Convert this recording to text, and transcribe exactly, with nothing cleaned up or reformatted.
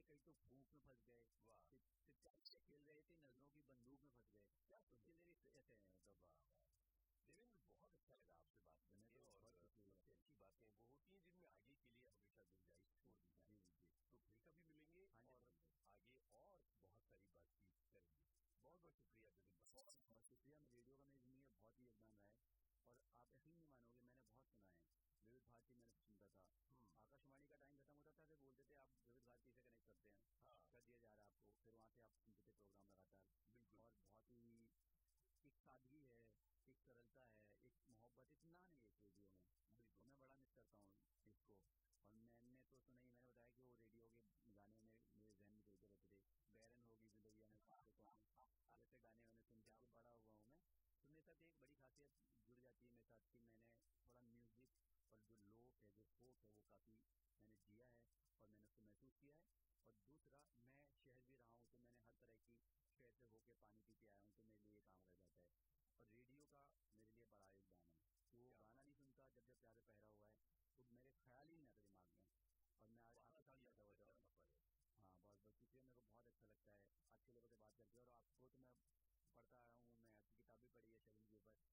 थे, कहीं तो फूंक में फंस गए, सिंचाई से खेल रहे थे, नजरों की बंदूक में फंस गए। क्या सोचिए मेरी ऐसे हैं मतलब। देवेंद्र, बहुत अच्छा लगा आपसे बात करके और सबसे अच्छी बातें वो होती हैं जिनमें आगे के लिए हमेशा गुंजाइश छोड़ दी जाए। तो फिर कभी मिलेंगे और आगे और बहुत सारी बातचीत करेंगे। बहुत बहुत शुक्रिया देवेंद्र। बहुत बहुत शुक्रिया। मैं रेडियो का मेरी जिंदगी में बहुत ही योगदान रहा है और आप यकीन नहीं मानोगे, मैंने बहुत सुना है। विविध भारती मैंने सुनता था, आकाशवाणी का टाइम खत्म होता था फिर बोलते थे आप विविध भारती से कनेक्ट करते हैं, कर दिया जा रहा है आपको, फिर वहाँ से आप सुनते थे प्रोग्राम लगातार। बिल्कुल। और बहुत ही एक सादगी है, एक सरलता है, एक मोहब्बत, इतना नहीं है इस रेडियो में। बिल्कुल, मैं बड़ा मिस करता हूँ इसको। और मैंने तो सुना ही, मैंने बताया कि वो रेडियो के गाने में मेरे जहन में चलते रहते थे, बैरन होगी जिंदगी में, जैसे गाने मैंने सुन के बड़ा हुआ हूँ मैं। तो मेरे साथ एक बड़ी खासियत जुड़ जाती है मेरे साथ कि मैंने थोड़ा म्यूजिक और जो लोक है, जो फोक है, वो काफ़ी मैंने जिया है और मैंने उसको महसूस किया है। और दूसरा, मैं शहर भी रहा हूँ तो मैंने हर तरह की शहर से होकर पानी पी के आया हूँ, तो मेरे लिए काम रह जाता है। और रेडियो का मेरे लिए बड़ा योगदान है कि वो गाना नहीं सुनता जब जब प्यारे पहरा हुआ है, तो मेरे ख्याल ही नहीं आता दिमाग में, और मैं आज आपके साथ बैठा हुआ था। हाँ, बहुत बहुत शुक्रिया। मेरे को बहुत अच्छा लगता है अच्छे लोगों से बात करके, और आपको तो मैं पढ़ता आया हूँ, मैं आपकी किताब भी पढ़ी है शगुन के ऊपर,